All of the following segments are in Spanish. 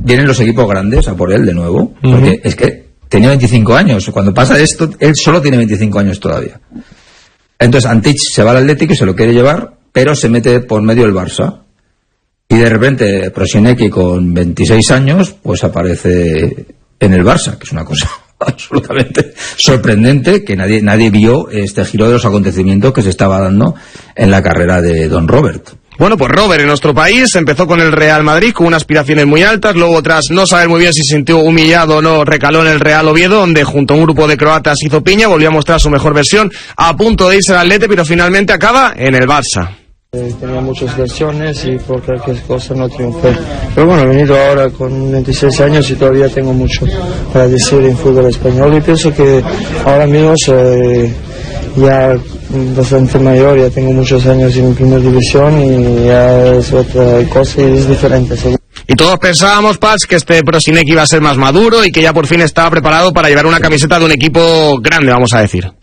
vienen los equipos grandes a por él de nuevo, porque es que tenía 25 años. Cuando pasa esto, él solo tiene 25 años todavía. Entonces Antich se va al Atlético y se lo quiere llevar, pero se mete por medio el Barça. Y de repente Prosinecki con 26 años, pues aparece en el Barça, que es una cosa absolutamente sorprendente, que nadie vio este giro de los acontecimientos que se estaba dando en la carrera de Don Robert. Bueno, pues Robert en nuestro país empezó con el Real Madrid con unas aspiraciones muy altas, luego tras no saber muy bien si se sintió humillado o no, recaló en el Real Oviedo, donde junto a un grupo de croatas hizo piña, volvió a mostrar su mejor versión, a punto de irse al Atleti, pero finalmente acaba en el Barça. Tenía muchas lesiones y por cualquier cosa no triunfé. Pero bueno, he venido ahora con 26 años y todavía tengo mucho para decir en fútbol español, y pienso que ahora mismo soy ya bastante mayor, ya tengo muchos años en primera división y ya es otra cosa y es diferente. Y todos pensábamos, Paz, que este Prosinecki iba a ser más maduro y que ya por fin estaba preparado para llevar una camiseta de un equipo grande, vamos a decir.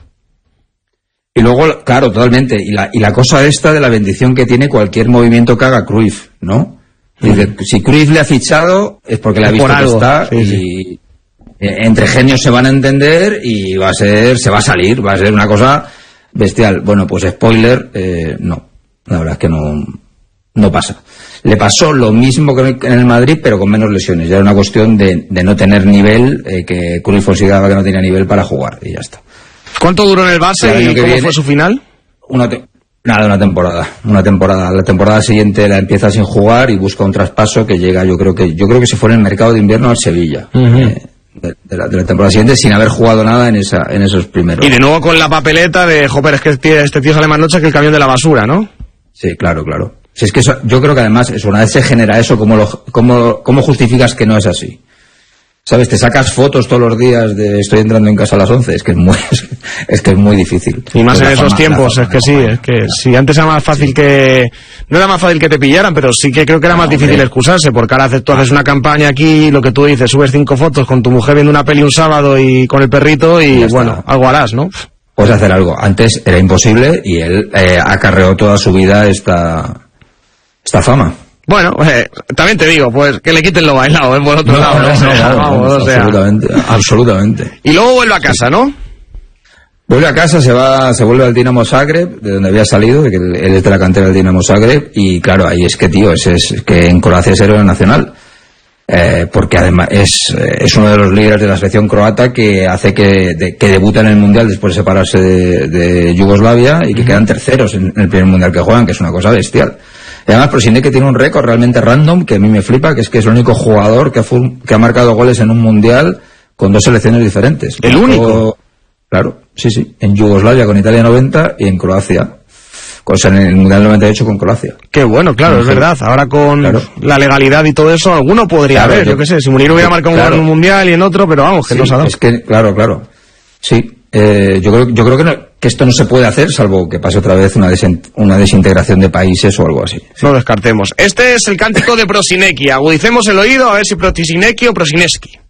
Y luego, claro, totalmente. Y la cosa esta de la bendición que tiene cualquier movimiento que haga Cruyff, ¿no? Dice, si Cruyff le ha fichado es porque le ha visto que está, sí, y entre genios se van a entender y se va a salir, va a ser una cosa bestial. Bueno, pues spoiler, no. La verdad es que no pasa. Le pasó lo mismo que en el Madrid, pero con menos lesiones. Ya era una cuestión de no tener nivel, que Cruyff consideraba que no tenía nivel para jugar, y ya está. ¿Cuánto duró en el Barça y cómo fue su final? Una temporada. La temporada siguiente la empieza sin jugar y busca un traspaso que llega, yo creo que se fue en el mercado de invierno al Sevilla. De la temporada siguiente, sin haber jugado nada en esos primeros. Y de nuevo con la papeleta de, joder, es que este tío sale más noche que el camión de la basura, ¿no? Sí, claro. Si es que eso, yo creo que además, una vez se genera eso, ¿cómo justificas que no es así? ¿Sabes? Te sacas fotos todos los días de estoy entrando en casa a las 11, es que es muy difícil. Y más en esos tiempos, es que sí, antes era más fácil no era más fácil que te pillaran, pero sí que creo que era más difícil excusarse, porque ahora tú haces una campaña aquí, lo que tú dices, subes 5 fotos con tu mujer viendo una peli un sábado y con el perrito y bueno, algo harás, ¿no? Puedes hacer algo. Antes era imposible y él acarreó toda su vida esta fama. Bueno, también te digo, pues que le quiten lo bailado, por otro lado. Absolutamente. Y luego vuelve a casa, ¿no? Vuelve a casa, se vuelve al Dinamo Zagreb, de donde había salido, de que él es de la cantera del Dinamo Zagreb, y claro, ahí es que, tío, es que en Croacia es héroe nacional. Porque además es uno de los líderes de la selección croata que hace que debuta en el Mundial después de separarse de Yugoslavia y que quedan terceros en el primer Mundial que juegan, que es una cosa bestial. Y además Prosinecki tiene un récord realmente random que a mí me flipa, que es el único jugador que ha marcado goles en un Mundial con 2 selecciones diferentes. ¿El único? Claro, sí, en Yugoslavia con Italia 90 y en Croacia. En el Mundial 98 con Croacia. Qué bueno, claro, es verdad. Ahora con la legalidad y todo eso, alguno podría haber, yo qué sé. Si Munir hubiera marcado un gol en un Mundial y en otro, pero vamos, que no se ha dado. Es que, claro. Sí, yo creo que esto no se puede hacer, salvo que pase otra vez una desintegración de países o algo así. No descartemos. Este es el cántico de Prosinecki. Agudicemos el oído a ver si Prosinecki o Prosineski.